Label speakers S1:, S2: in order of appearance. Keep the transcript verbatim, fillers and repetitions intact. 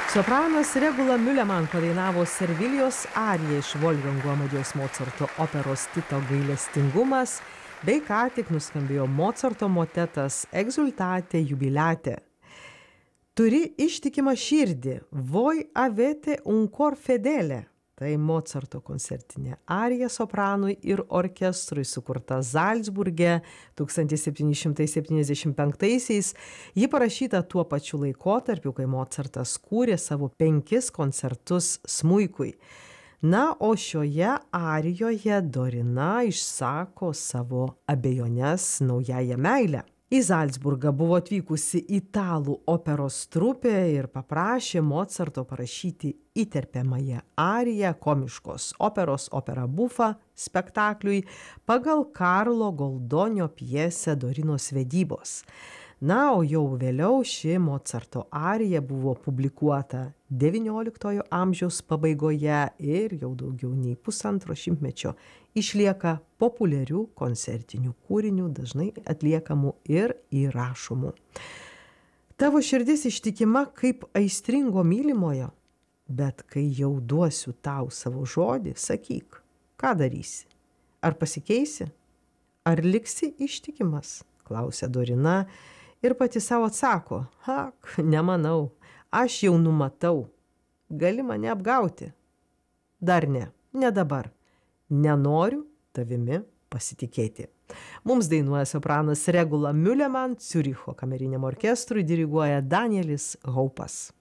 S1: Sopranas Regula Miuleman padainavo Servilijos ariją iš Wolfgango Amadeus Mocarto operos Tito gailestingumas, bei ką tik nuskambėjo Mocarto motetas Exultate jubilate. Turi ištikimą širdį, voi avete un cor fedele. Tai Mocarto koncertinė arija sopranui ir orkestrui sukurta Zalcburge tūkstantis septyni šimtai septyniasdešimt penktaisiais. Ji parašyta tuo pačiu laikotarpiu, kai Mocartas kūrė savo penkis koncertus smuikui. Na, o šioje arijoje Dorina išsako savo abejones naująją meilę. Į Zalcburgą buvo atvykusi italų operos trupė ir paprašė Mocarto parašyti įterpiamąją ariją komiškos operos opera bufa spektakliui pagal Karlo Goldonio pjesę Dorinos vedybos. Na, o jau vėliau ši Mocarto arija buvo publikuota devynioliktojo amžiaus pabaigoje ir jau daugiau nei pusantro šimtmečio išlieka populiarių koncertinių kūrinių, dažnai atliekamų ir įrašomų. Tavo širdis ištikima kaip aistringo mylimojo, bet kai jau duosiu tau savo žodį, sakyk, ką darysi? Ar pasikeisi? Ar liksi ištikimas? Klausė Dorina ir pati savo atsako, ak, nemanau, aš jau numatau, gali mane apgauti. Dar ne, ne dabar. Nenoriu tavimi pasitikėti. Mums dainuoja sopranas Regula Miuleman, Ciuricho kameriniam orkestrui diriguoja Danielis Haupas.